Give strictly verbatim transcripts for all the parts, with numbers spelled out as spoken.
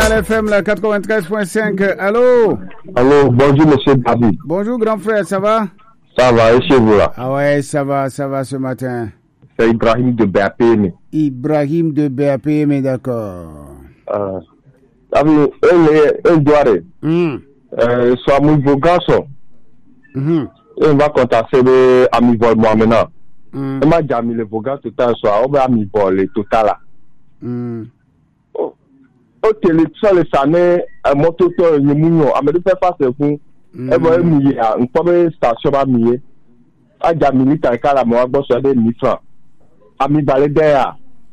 Canal F M, la quatre-vingt-treize point cinq. Allô? Allô, bonjour, monsieur David. Bonjour, grand frère, ça va? Ça va, et chez vous là? Ah ouais, ça va, ça va ce matin. C'est Ibrahim de B A P M. Ibrahim de B A P M, d'accord. Euh, David, un, un doigt, Mm. euh, soit mon beau garçon. Mhm. On va contacter les amis vol moi maintenant. Mm. On m'a déjà mis le beau gars tout à l'heure, on va amis vol le total là. Mm. Au téléphone, ça n'est un moto to ni munyo, a me de faire face fún. E bo mi ya, npo be station ba mi. A ja milita ka la mo agbo so de ni franc. Ami balé de ya.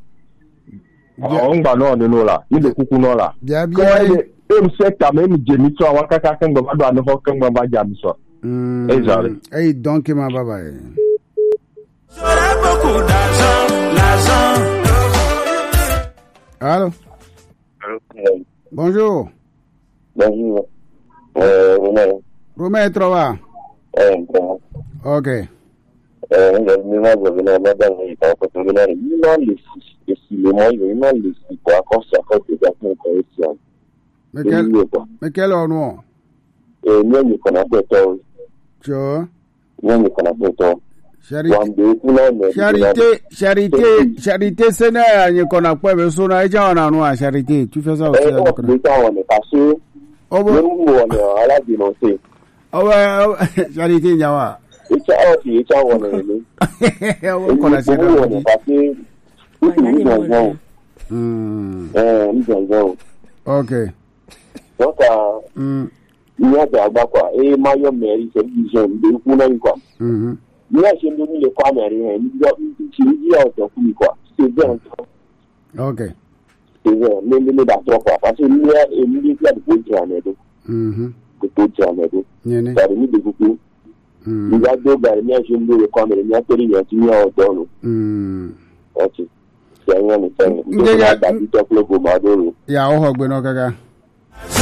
On gba no ni no la, ni de kuku no la. Bien Ko bien. e mi se ta me mi je mi so wa kaka kan gba do an ho kan gba ba ja mi so. Mm. E jare. Hey, donc ma baba. J'aurais beaucoup d'argent, l'argent. Allô? Bonjour. Bonjour. Euh, Romain. Romain Trova. Euh, bon. Ok. Euh, le moment où on a madame, il va pas tomber là. Il m'a laissé. Et si le mois, il m'a laissé. Quoi, quand ça fait des gâteaux corrections. Mais quel, mais quel nom? Et nous, nous connaissons pas. Tu vois? Nous, nous connaissons pas. Charité, charité, charité, charité, c'est n'a rien qu'on a pas besoin de gens en noir, charité. Tu fais ça aussi. Eh, on est on est passé. Oh bon. Nous, on est à la dénoncer. Oh ouais, charité, Yawa. Et ça aussi, et ça, on est. On connaît ça. On est passé. Nous, nous avons. Hmm. Euh, nous avons. Ok. Donc, Hmm. il y a des abattoirs quoi. Et Mario Mary, c'est une vision de Kounan quoi. Mhm. Nous, j'ai donné le quoi, mais rien. Nous avons utilisé un peu quoi. C'est bien. Ok. C'est bien. Mais nous ne d'accord pas. Parce que nous, nous, nous, nous, nous, nous, nous, Mhm. nous, nous, nous, Yene. ça nous beaucoup. Nous avons deux barrières, j'ai donné le quoi, mais nous avons donné un peu de temps. Hmm. Ok. C'est rien de faire. Nous avons dit que le gommado. Ya, oh, Gbenokaka.